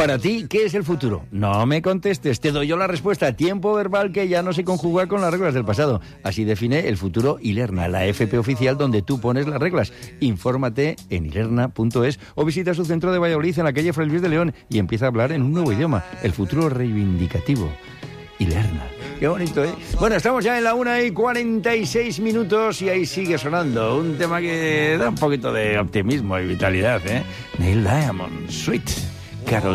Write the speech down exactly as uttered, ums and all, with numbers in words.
Para ti, ¿qué es el futuro? No me contestes, te doy yo la respuesta. Tiempo verbal que ya no se conjuga con las reglas del pasado. Así define el futuro Ilerna, la F P oficial donde tú pones las reglas. Infórmate en ilerna punto es o visita su centro de Valladolid en la calle Fray Luis de León y empieza a hablar en un nuevo idioma, el futuro reivindicativo. Ilerna. Qué bonito, ¿eh? Bueno, estamos ya en la una y cuarenta y seis minutos y ahí sigue sonando un tema que da un poquito de optimismo y vitalidad, ¿eh? Neil Diamond, Sweet Carol.